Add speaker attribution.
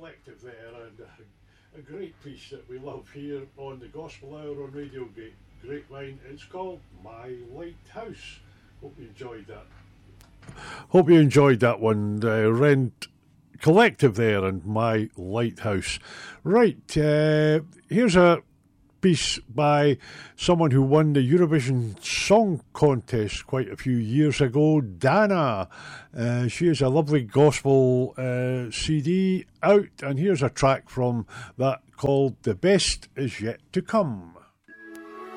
Speaker 1: Collective there, and a great piece that we love here on the Gospel Hour on Radio Grapevine. It's called My Lighthouse. Hope you enjoyed that. Hope you enjoyed that one. Rent Collective there and My Lighthouse. Right, here's a piece by someone who won the Eurovision Song Contest quite a few years ago, Dana. She has a lovely gospel CD out, and here's a track from that called The Best Is Yet to Come.